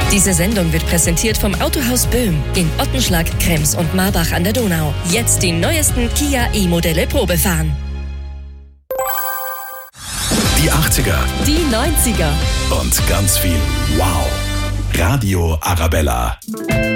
Diese Sendung wird präsentiert vom Autohaus Böhm in Ottenschlag, Krems und Marbach an der Donau. Jetzt die neuesten Kia E-Modelle Probefahren. Die 80er. Die 90er. Und ganz viel Wow. Radio Arabella.